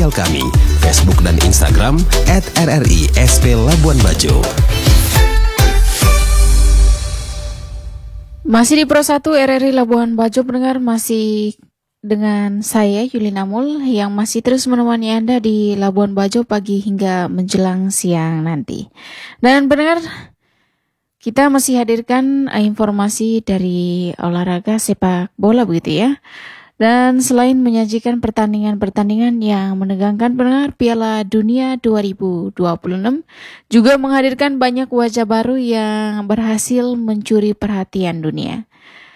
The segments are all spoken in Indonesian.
sosial kami, Facebook dan Instagram @RRI SP Labuan Bajo. Masih di Pro 1 RRI Labuan Bajo, pendengar, masih dengan saya Yulina Mul yang masih terus menemani Anda di Labuan Bajo pagi hingga menjelang siang nanti. Dan pendengar, kita masih hadirkan informasi dari olahraga sepak bola begitu ya. Dan selain menyajikan pertandingan-pertandingan yang menegangkan, pendengar, Piala Dunia 2026 juga menghadirkan banyak wajah baru yang berhasil mencuri perhatian dunia.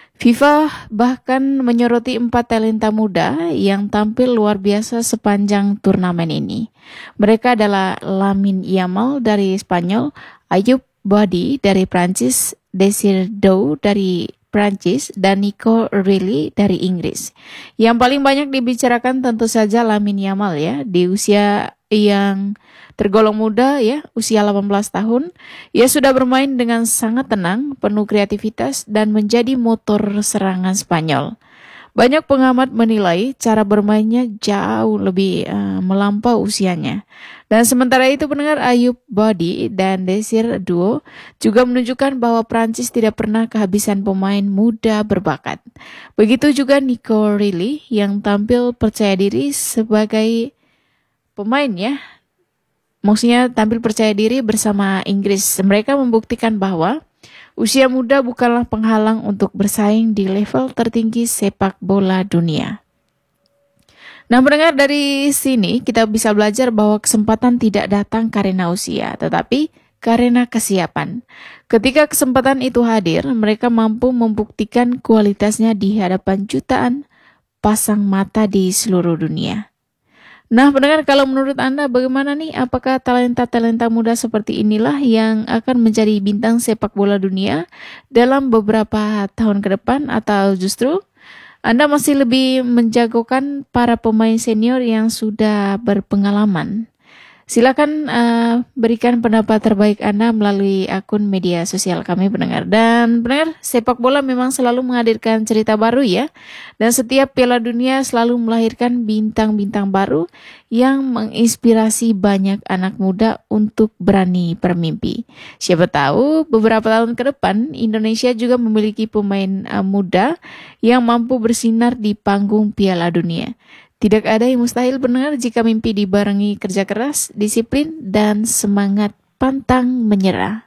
FIFA bahkan menyoroti 4 talenta muda yang tampil luar biasa sepanjang turnamen ini. Mereka adalah Lamine Yamal dari Spanyol, Ayoub Badi dari Prancis, Desire Dow dari Prancis, dan Nico Reilly dari Inggris. Yang paling banyak dibicarakan tentu saja Lamine Yamal ya, di usia yang tergolong muda ya, usia 18 tahun. Ia sudah bermain dengan sangat tenang, penuh kreativitas, dan menjadi motor serangan Spanyol. Banyak pengamat menilai cara bermainnya jauh lebih melampau usianya. Dan sementara itu, pendengar, Ayoub Badi dan Desire Dow juga menunjukkan bahwa Prancis tidak pernah kehabisan pemain muda berbakat. Begitu juga Nico Reilly yang tampil percaya diri sebagai pemain ya. Maksudnya tampil percaya diri bersama Inggris. Mereka membuktikan bahwa usia muda bukanlah penghalang untuk bersaing di level tertinggi sepak bola dunia. Nah, mendengar, dari sini kita bisa belajar bahwa kesempatan tidak datang karena usia, tetapi karena kesiapan. Ketika kesempatan itu hadir, mereka mampu membuktikan kualitasnya di hadapan jutaan pasang mata di seluruh dunia. Nah, pendengar, kalau menurut Anda bagaimana nih? Apakah talenta-talenta muda seperti inilah yang akan menjadi bintang sepak bola dunia dalam beberapa tahun ke depan, atau justru Anda masih lebih menjagokan para pemain senior yang sudah berpengalaman? Silakan berikan pendapat terbaik Anda melalui akun media sosial kami, pendengar. Dan pendengar, sepak bola memang selalu menghadirkan cerita baru ya. Dan setiap Piala Dunia selalu melahirkan bintang-bintang baru yang menginspirasi banyak anak muda untuk berani bermimpi. Siapa tahu beberapa tahun ke depan Indonesia juga memiliki pemain muda yang mampu bersinar di panggung Piala Dunia. Tidak ada yang mustahil, pendengar, jika mimpi dibarengi kerja keras, disiplin, dan semangat pantang menyerah.